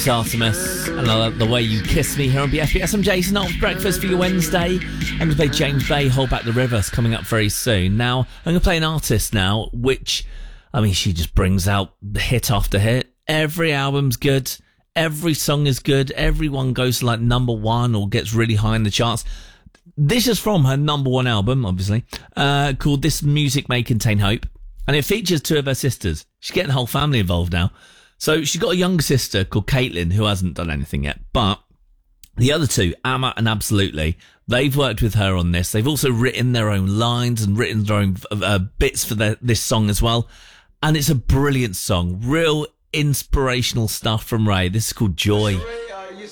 It's Artemis, and I love the way you kiss me here on BFBS. I'm Jason, off breakfast for your Wednesday. I'm going to play James Bay, Hold Back the Rivers, coming up very soon. Now, I'm going to play an artist now, which, I mean, she just brings out hit after hit. Every album's good. Every song is good. Everyone goes to like number one or gets really high in the charts. This is from her number one album, obviously, called This Music May Contain Hope. And it features two of her sisters. She's getting the whole family involved now. So she's got a younger sister called Caitlin who hasn't done anything yet. But the other two, Amma and Absolutely, they've worked with her on this. They've also written their own lines and written their own bits for this song as well. And it's a brilliant song. Real inspirational stuff from Ray. This is called Joy.